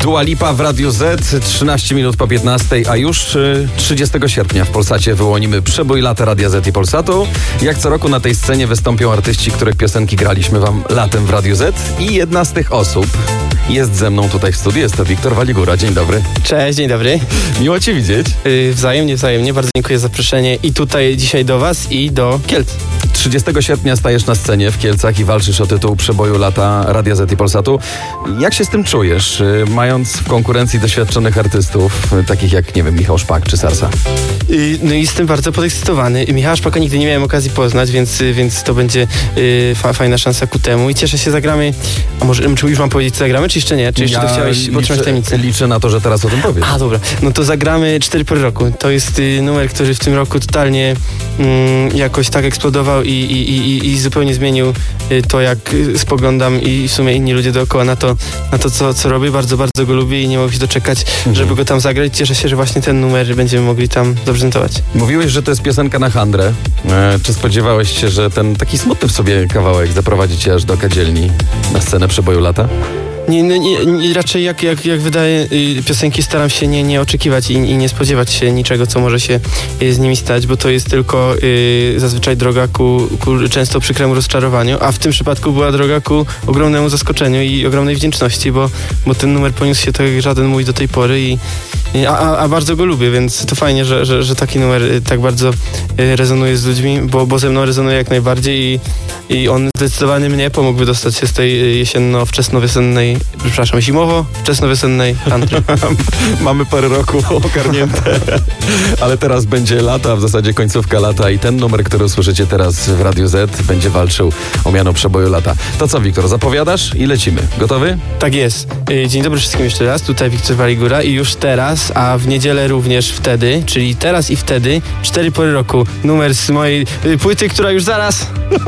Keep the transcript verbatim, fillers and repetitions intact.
Dua Lipa w Radiu Z, trzynaście minut po piętnastej, a już trzydziestego sierpnia w Polsacie wyłonimy przebój lata Radia Z i Polsatu. Jak co roku na tej scenie wystąpią artyści, których piosenki graliśmy wam latem w Radiu Z, i jedna z tych osób jest ze mną tutaj w studiu, jest to Wiktor Waligura. Dzień dobry. Cześć, dzień dobry. Miło cię widzieć. Yy, wzajemnie, wzajemnie. Bardzo dziękuję za zaproszenie i tutaj dzisiaj do was i do Kielc. trzydziestego sierpnia stajesz na scenie w Kielcach i walczysz o tytuł przeboju lata Radia Z i Polsatu. Jak się z tym czujesz, mając w konkurencji doświadczonych artystów, takich jak, nie wiem, Michał Szpak czy Sarsa? Yy, no i jestem bardzo podekscytowany. Michała Szpaka nigdy nie miałem okazji poznać, więc, więc to będzie yy, fa- fajna szansa ku temu i cieszę się, zagramy. A może, czy już mam powiedzieć, co zagramy, czy jeszcze nie? Czy jeszcze ja to chciałeś potrzymać tajemnicę? Liczę na to, że teraz o tym powiesz. A, dobra. No to zagramy Cztery pory roku. To jest y, numer, który w tym roku totalnie y, jakoś tak eksplodował i, i, i, i zupełnie zmienił y, to, jak y, spoglądam i w sumie inni ludzie dookoła na to, na to co, co robię. Bardzo, bardzo go lubię i nie mogę się doczekać, mhm. żeby go tam zagrać. Cieszę się, że właśnie ten numer będziemy mogli tam zaprezentować. Mówiłeś, że to jest piosenka na handrę. E, czy spodziewałeś się, że ten taki smutny w sobie kawałek zaprowadzi cię aż do kadzielni na scenę przeboju lata? Nie, nie, nie, raczej jak, jak, jak wydaje y, piosenki, staram się nie, nie oczekiwać i, i nie spodziewać się niczego, co może się y, z nimi stać, bo to jest tylko y, zazwyczaj droga ku, ku często przykremu rozczarowaniu, a w tym przypadku była droga ku ogromnemu zaskoczeniu i ogromnej wdzięczności, bo, bo ten numer poniósł się tak jak żaden mój do tej pory i A, a, a bardzo go lubię, więc to fajnie, że, że, że taki numer tak bardzo rezonuje z ludźmi, bo, bo ze mną rezonuje jak najbardziej i, i on zdecydowanie mnie pomógł wydostać się z tej jesienno-wczesnowiosennej, przepraszam, zimowo-wczesnowiosennej country. Mamy parę roku ogarnięte, ale teraz będzie lata, a w zasadzie końcówka lata i ten numer, który usłyszycie teraz w Radiu Z, będzie walczył o miano przeboju lata. To co, Wiktor, zapowiadasz i lecimy. Gotowy? Tak jest. Dzień dobry wszystkim jeszcze raz, tutaj Wiktor Waligura i już teraz, a w niedzielę również wtedy, czyli teraz i wtedy, Cztery pory roku, numer z mojej płyty, która już zaraz...